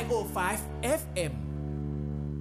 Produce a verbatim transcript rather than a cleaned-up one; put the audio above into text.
โอ ไฟว์ เอฟ เอ็ม